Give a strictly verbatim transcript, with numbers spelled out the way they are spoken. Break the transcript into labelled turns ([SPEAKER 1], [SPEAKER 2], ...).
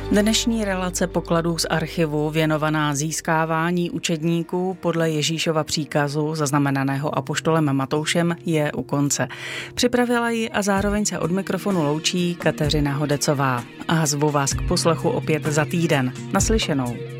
[SPEAKER 1] Dnešní relace pokladů z archivu věnovaná získávání učedníků podle Ježíšova příkazu zaznamenaného apoštolem Matoušem je u konce. Připravila ji a zároveň se od mikrofonu loučí Kateřina Hodecová. A zvu vás k poslechu opět za týden. Naslyšenou.